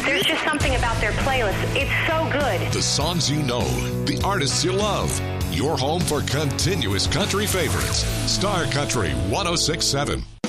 There's just something about their playlist. It's so good. The songs you know, the artists you love. Your home for continuous country favorites. Star Country 106.7.